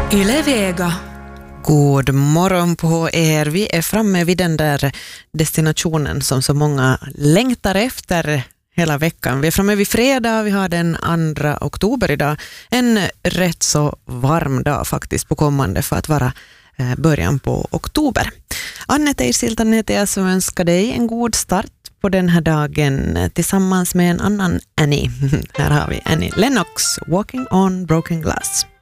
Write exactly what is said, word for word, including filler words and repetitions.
Yle Vega. God morgon på er. Vi är framme vid den där destinationen som så många längtar efter hela veckan. Vi är framme vid fredag, vi har den andra oktober idag. En rätt så varm dag faktiskt på kommande för att vara början på oktober. Anne Teirsiltan heter jag som önskar dig en god start på den här dagen tillsammans med en annan Annie. Här har vi Annie Lennox, Walking on Broken Glass.